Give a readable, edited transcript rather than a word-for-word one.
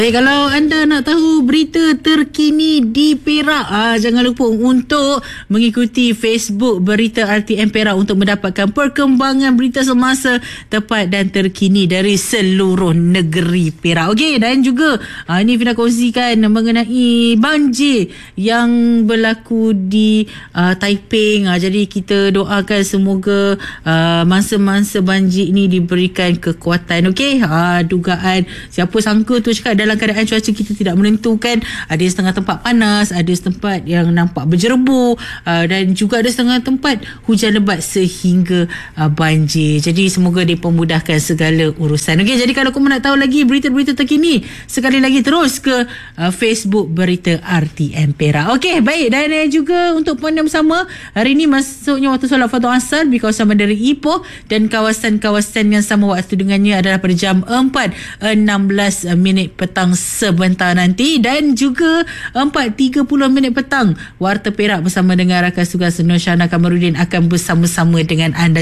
Kalau anda nak tahu berita terkini di Perak, jangan lupa untuk mengikuti Facebook Berita RTM Perak untuk mendapatkan perkembangan berita semasa, tepat dan terkini dari seluruh negeri Perak. Okey, dan juga ini Fina kongsikan mengenai banjir yang berlaku di Taiping. Jadi kita doakan semoga masa-masa banjir ini diberikan kekuatan. Okey, dugaan siapa sangka tu cakap dalam keadaan cuaca kita tidak menentukan, ada setengah tempat panas, ada setempat yang nampak berjerebu, dan juga ada setengah tempat hujan lebat sehingga banjir. Jadi semoga dipermudahkan segala urusan. Okey, jadi kalau kamu nak tahu lagi berita-berita terkini, sekali lagi terus ke Facebook Berita RTM Perak. Okey, baik, dan juga untuk puan yang bersama hari ini masuknya waktu solat fardu asar di kawasan Bandar Ipoh, dan kawasan-kawasan yang sama waktu dengannya adalah pada jam 4.16 minit petang sebentar nanti, dan juga 4.30 minit petang Warta Perak bersama dengan rakan tugas Nur Syahna Kamarudin akan bersama-sama dengan anda.